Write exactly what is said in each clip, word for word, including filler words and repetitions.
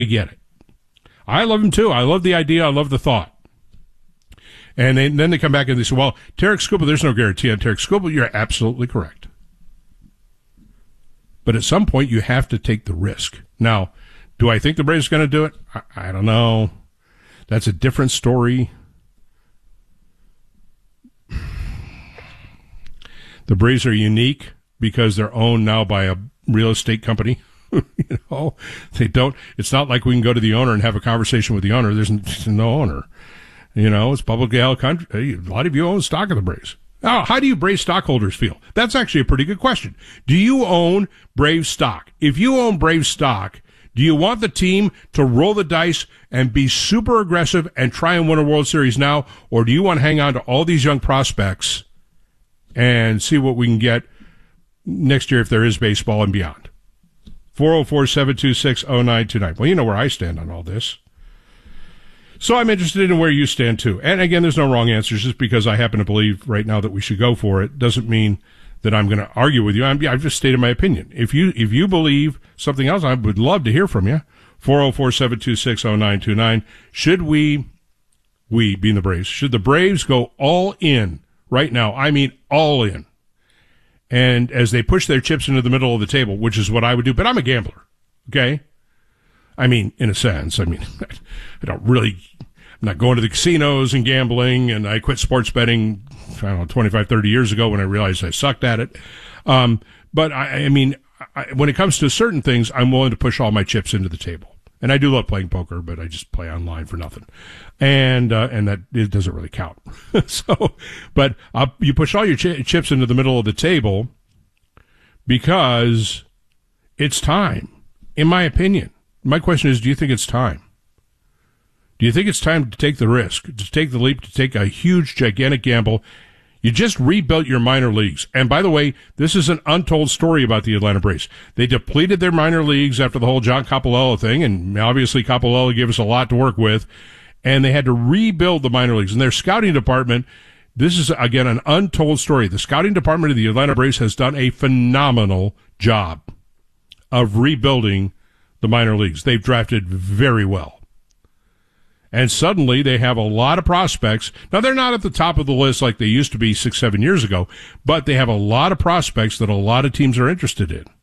get it. I love him too. I love the idea. I love the thought. And they, then they come back and they say, well, Tarek Skubal, there's no guarantee on Tarek Skubal. You're absolutely correct. But at some point, you have to take the risk. Now, do I think the Braves are going to do it? I, I don't know. That's a different story. The Braves are unique because they're owned now by a real estate company. You know, they don't, it's not like we can go to the owner and have a conversation with the owner. There's no owner. You know, it's publicly held country. A lot of you own stock of the Braves. Now, how do you Braves stockholders feel? That's actually a pretty good question. Do you own Braves stock? If you own Braves stock, do you want the team to roll the dice and be super aggressive and try and win a World Series now? Or do you want to hang on to all these young prospects and see what we can get next year if there is baseball and beyond? four oh four, seven two six, oh nine two nine. Well, you know where I stand on all this. So I'm interested in where you stand, too. And again, there's no wrong answers. Just because I happen to believe right now that we should go for it doesn't mean that I'm going to argue with you. I'm, I've just stated my opinion. If you if you believe something else, I would love to hear from you. four oh four, seven two six, oh nine two nine. Should we, we being the Braves, should the Braves go all in right now? I mean all in. And as they push their chips into the middle of the table, which is what I would do, but I'm a gambler, okay? I mean, in a sense, I mean, I don't really, I'm not going to the casinos and gambling, and I quit sports betting, I don't know, twenty-five, thirty years ago when I realized I sucked at it. Um, but I, I mean, I, when it comes to certain things, I'm willing to push all my chips into the table. And I do love playing poker, but I just play online for nothing. And, uh, and that, it doesn't really count. So, but, uh, you push all your ch- chips into the middle of the table because it's time, in my opinion. My question is, do you think it's time? Do you think it's time to take the risk, to take the leap, to take a huge, gigantic gamble? You just rebuilt your minor leagues. And by the way, this is an untold story about the Atlanta Braves. They depleted their minor leagues after the whole John Coppolella thing, and obviously Coppolella gave us a lot to work with, and they had to rebuild the minor leagues. And their scouting department, this is, again, an untold story. The scouting department of the Atlanta Braves has done a phenomenal job of rebuilding the minor leagues. They've drafted very well. And suddenly they have a lot of prospects. Now, they're not at the top of the list like they used to be six, seven years ago, but they have a lot of prospects that a lot of teams are interested in.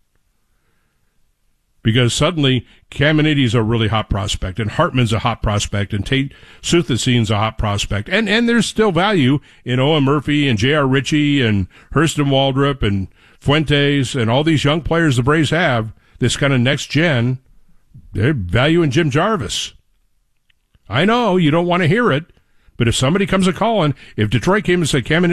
Because suddenly Caminiti's a really hot prospect, and Hartman's a hot prospect, and Tate Suthasine's a hot prospect. And, and there's still value in Owen Murphy and J R. Ritchie and Hurston Waldrop and Fuentes and all these young players the Braves have, this kind of next gen. There's value in Jim Jarvis. I know you don't want to hear it, but if somebody comes a calling, if Detroit came and said, Caminiti